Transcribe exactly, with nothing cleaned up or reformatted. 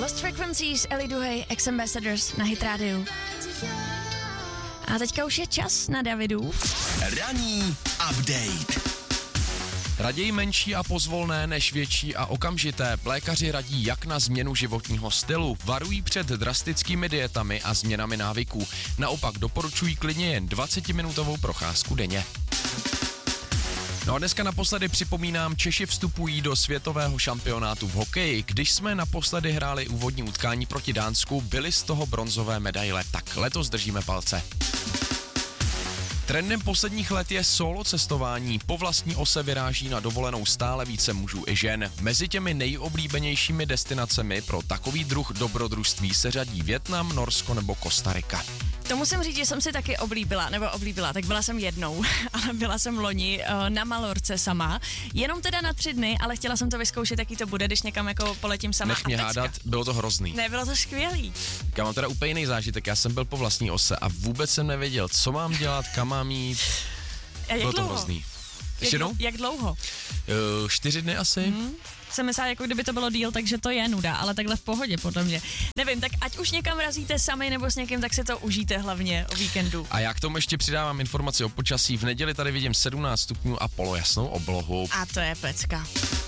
Lost Frequencies, Ellie Duhej, Ex Ambassadors na Hit Radio. A teďka už je čas na Davidův Ranní update. Raději menší a pozvolné než větší a okamžité. Lékaři radí jak na změnu životního stylu, varují před drastickými dietami a změnami návyků. Naopak doporučují klidně jen dvacetiminutovou procházku denně. No a dneska naposledy připomínám, Češi vstupují do světového šampionátu v hokeji. Když jsme naposledy hráli úvodní utkání proti Dánsku, byly z toho bronzové medaile, tak letos držíme palce. Trendem posledních let je solo cestování. Po vlastní ose vyráží na dovolenou stále více mužů i žen. Mezi těmi nejoblíbenějšími destinacemi pro takový druh dobrodružství se řadí Vietnam, Norsko nebo Kostarika. To musím říct, že jsem si taky oblíbila, nebo oblíbila, tak byla jsem jednou, ale byla jsem loni uh, na Malorce sama, jenom teda na tři dny, ale chtěla jsem to vyzkoušet, jaký to bude, když někam jako poletím sama. Nech mě hádat, bylo to hrozný. Ne, bylo to skvělý. Já mám teda úplně jiný zážitek, já jsem byl po vlastní ose a vůbec jsem nevěděl, co mám dělat, kam mám jít, A jak bylo to dlouho? hrozný. Jak, jednou? jak dlouho? Uh, čtyři dny asi. Hmm. Jsem myslela, jako kdyby to bylo díl, takže to je nuda, ale takhle v pohodě, podle mě. Nevím, tak ať už někam razíte sami nebo s někým, tak si to užijte hlavně o víkendu. A já k tomu ještě přidávám informaci o počasí. V neděli tady vidím sedmnáct stupňů a polojasnou oblohu. A to je pecka.